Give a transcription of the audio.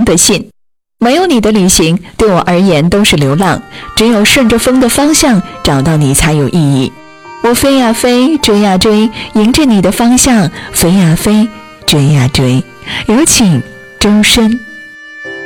的信。没有你的旅行对我而言都是流浪，只有顺着风的方向找到你才有意义。我飞呀飞，追呀追，迎着你的方向飞呀飞，追呀追。有请周深。